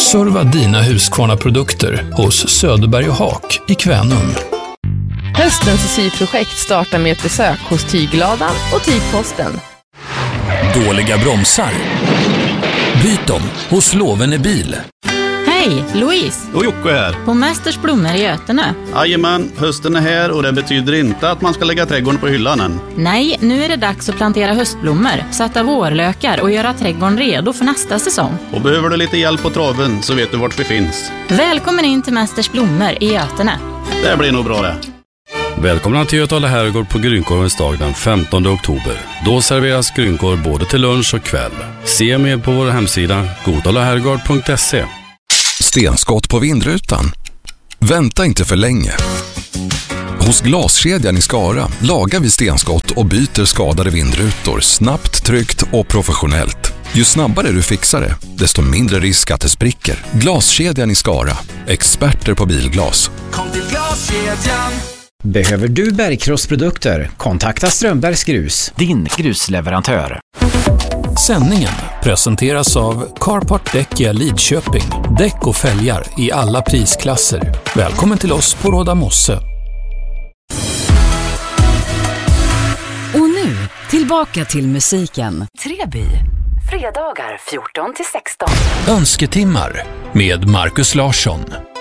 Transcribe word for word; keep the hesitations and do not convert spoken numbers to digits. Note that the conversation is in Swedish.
Serva dina Husqvarna-produkter hos Söderberg och Haak i Kvänum. Höstens syprojekt startar med ett besök hos Tygladan och Tygposten. Dåliga bromsar? Byt dem hos Lovene Bil. Hej, Louise. Och Jocke här. På Mästers blommor i Götene. Jajamän, hösten är här och det betyder inte att man ska lägga trädgården på hyllan än. Nej, nu är det dags att plantera höstblommor, sätta vårlökar och göra trädgården redo för nästa säsong. Och behöver du lite hjälp på traven så vet du vart vi finns. Välkommen in till Mästers blommor i Götene. Det blir nog bra det. Välkomna till Götala Herrgård på Grynkorvens dag den femtonde oktober. Då serveras grynkorv både till lunch och kväll. Se mer på vår hemsida godalaherrgård punkt se. Stenskott på vindrutan? Vänta inte för länge. Hos Glaskedjan i Skara lagar vi stenskott och byter skadade vindrutor snabbt, tryggt och professionellt. Ju snabbare du fixar det, desto mindre risk att det spricker. Glaskedjan i Skara. Experter på bilglas. Kom till Glaskedjan. Behöver du bergkrossprodukter? Kontakta Strömbergs Grus, din grusleverantör. Sändningen presenteras av Carport Däck i Lidköping. Däck och fälgar i alla prisklasser. Välkommen till oss på Råda Mosse. Och nu, tillbaka till musiken. Treby, fredagar fjorton till sexton. Önsketimmar med Marcus Larsson.